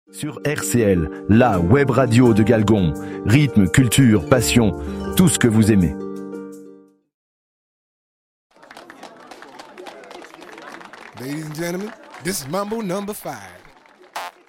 Sur RCL, la web radio de Galgon. Rythme, culture, passion, tout ce que vous aimez. Ladies and gentlemen, this is Mambo number 5.